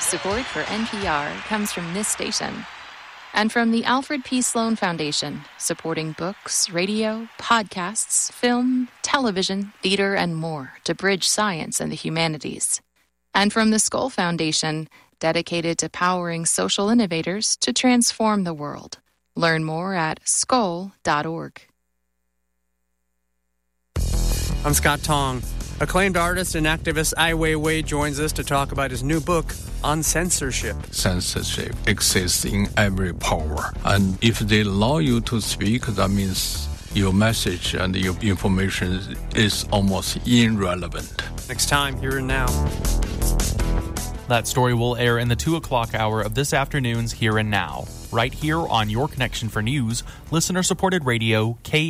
Support for NPR comes from this station and from the Alfred P. Sloan Foundation, supporting books, radio, podcasts, film, television, theater, and more to bridge science and the humanities. And from the Skoll Foundation, dedicated to powering social innovators to transform the world. Learn more at skoll.org. I'm Scott Tong. Acclaimed artist and activist Ai Weiwei joins us to talk about his new book on censorship. Censorship exists in every power. And if they allow you to speak, that means your message and your information is almost irrelevant. Next time, Here and Now. That story will air in the 2 o'clock hour of this afternoon's Here and Now, right here on Your Connection for News, listener-supported radio,